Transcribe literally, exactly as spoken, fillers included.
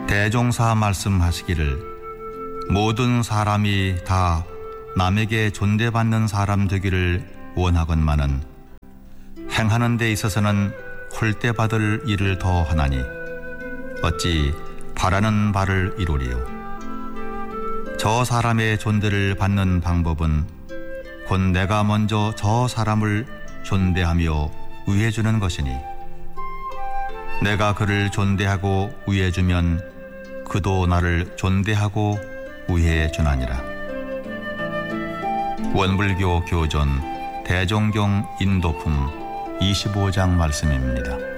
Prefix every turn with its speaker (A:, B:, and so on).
A: 대종사 말씀하시기를 모든 사람이 다 남에게 존대받는 사람 되기를 원하건만은 행하는 데 있어서는 홀대받을 일을 더 하나니 어찌 바라는 바를 이루리요. 저 사람의 존대를 받는 방법은 곧 내가 먼저 저 사람을 존대하며 위해주는 것이니 내가 그를 존대하고 위해주면 그도 나를 존대하고 위해주나니라. 원불교 교전 대종경 인도품 이십오 장 말씀입니다.